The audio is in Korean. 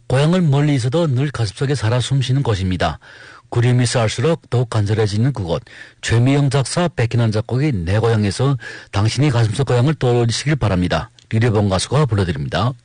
고향을 멀리 있어도 늘 가슴속에 살아 숨쉬는 곳입니다. 그림이 쌓일수록 더욱 간절해지는 그곳. 최미영 작사, 백희난 작곡이 내 고향에서 당신이 가슴속 고향을 떠올리시길 바랍니다. 류려봉 가수가 불러드립니다.